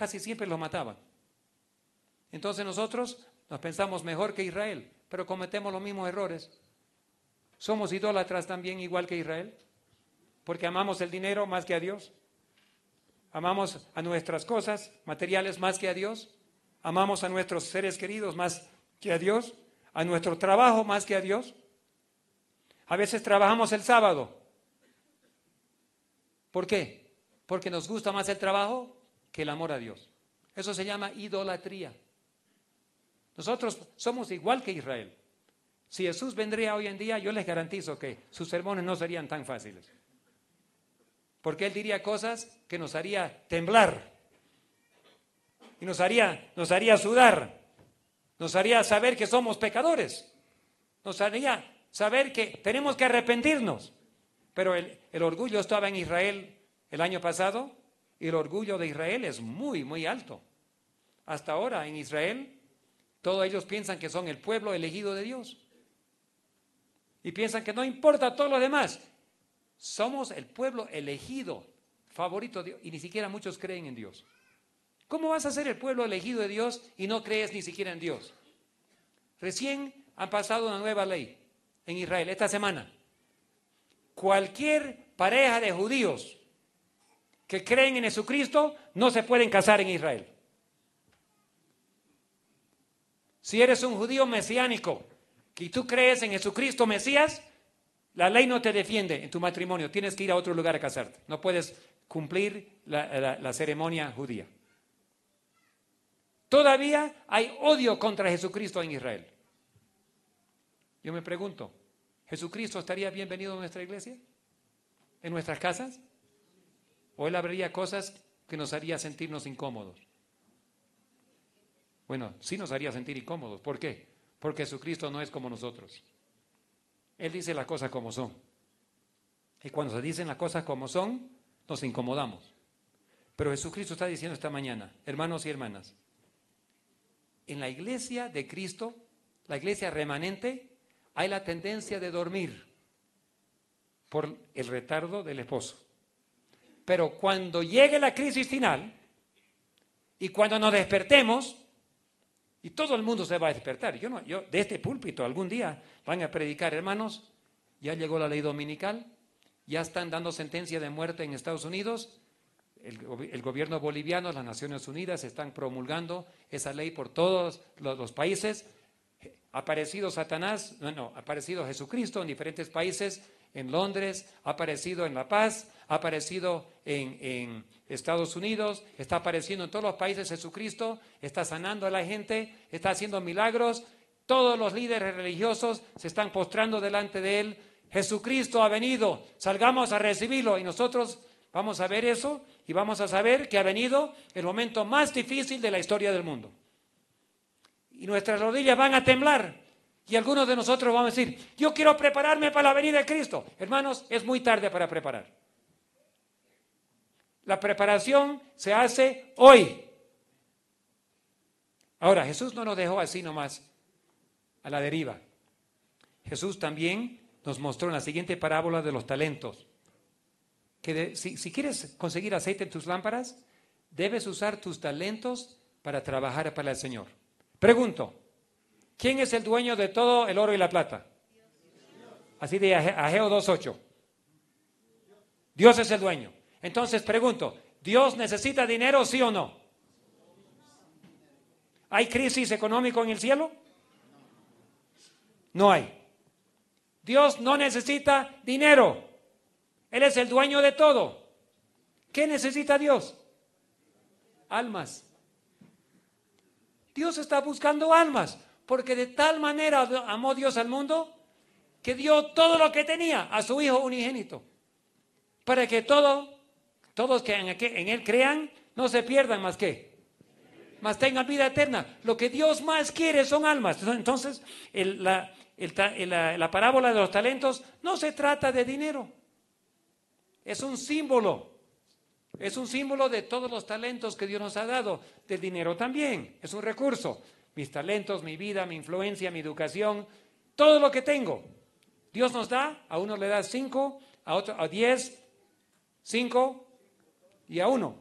casi siempre los mataban. Entonces nosotros nos pensamos mejor que Israel, pero cometemos los mismos errores. Somos idólatras también igual que Israel, porque amamos el dinero más que a Dios. Amamos a nuestras cosas materiales más que a Dios. Amamos a nuestros seres queridos más que a Dios. A nuestro trabajo más que a Dios. A veces trabajamos el sábado. ¿Por qué? Porque nos gusta más el trabajo que el amor a Dios. Eso se llama idolatría. Nosotros somos igual que Israel. Si Jesús vendría hoy en día, yo les garantizo que sus sermones no serían tan fáciles. Porque Él diría cosas que nos haría temblar. Y nos haría sudar. Nos haría saber que somos pecadores. Nos haría saber que tenemos que arrepentirnos. Pero el orgullo estaba en Israel el año pasado. Y el orgullo de Israel es muy, muy alto. Hasta ahora en Israel, todos ellos piensan que son el pueblo elegido de Dios. Y piensan que no importa todo lo demás. Somos el pueblo elegido, favorito de Dios. Y ni siquiera muchos creen en Dios. ¿Cómo vas a ser el pueblo elegido de Dios y no crees ni siquiera en Dios? Recién han pasado una nueva ley en Israel esta semana. Cualquier pareja de judíos que creen en Jesucristo no se pueden casar en Israel. Si eres un judío mesiánico y tú crees en Jesucristo Mesías, la ley no te defiende en tu matrimonio. Tienes que ir a otro lugar a casarte. No puedes cumplir la ceremonia judía. Todavía hay odio contra Jesucristo en Israel. Yo me pregunto, ¿Jesucristo estaría bienvenido en nuestra iglesia? ¿En nuestras casas? ¿O Él habría cosas que nos haría sentirnos incómodos? Bueno, sí nos haría sentir incómodos. ¿Por qué? Porque Jesucristo no es como nosotros. Él dice las cosas como son. Y cuando se dicen las cosas como son, nos incomodamos. Pero Jesucristo está diciendo esta mañana, hermanos y hermanas, en la iglesia de Cristo, la iglesia remanente, hay la tendencia de dormir por el retardo del esposo. Pero cuando llegue la crisis final y cuando nos despertemos, y todo el mundo se va a despertar. Yo de este púlpito algún día van a predicar, hermanos, ya llegó la ley dominical, ya están dando sentencia de muerte en Estados Unidos, el gobierno boliviano, las Naciones Unidas están promulgando esa ley por todos los países. Ha aparecido Satanás, ha aparecido Jesucristo en diferentes países, en Londres, ha aparecido en La Paz, ha aparecido en Estados Unidos, está apareciendo en todos los países Jesucristo, está sanando a la gente, está haciendo milagros, todos los líderes religiosos se están postrando delante de Él. Jesucristo ha venido, salgamos a recibirlo y nosotros vamos a ver eso y vamos a saber que ha venido el momento más difícil de la historia del mundo. Y nuestras rodillas van a temblar. Y algunos de nosotros vamos a decir, yo quiero prepararme para la venida de Cristo. Hermanos, es muy tarde para preparar. La preparación se hace hoy. Ahora, Jesús no nos dejó así nomás, a la deriva. Jesús también nos mostró en la siguiente parábola de los talentos. Que si quieres conseguir aceite en tus lámparas, debes usar tus talentos para trabajar para el Señor. Pregunto, ¿quién es el dueño de todo el oro y la plata? Así de Ageo 2:8. Dios es el dueño. Entonces pregunto, ¿Dios necesita dinero, sí o no? ¿Hay crisis económica en el cielo? No hay. Dios no necesita dinero. Él es el dueño de todo. ¿Qué necesita Dios? Almas. Dios está buscando almas, porque de tal manera amó Dios al mundo que dio todo lo que tenía a su Hijo unigénito, para que todos que en Él crean no se pierdan más tengan vida eterna. Lo que Dios más quiere son almas. Entonces, la parábola de los talentos no se trata de dinero. Es un símbolo. Es un símbolo de todos los talentos que Dios nos ha dado. Del dinero también. Es un recurso. Mis talentos, mi vida, mi influencia, mi educación, todo lo que tengo. Dios nos da, a uno le da 5, a otro a 10, 5 y a 1.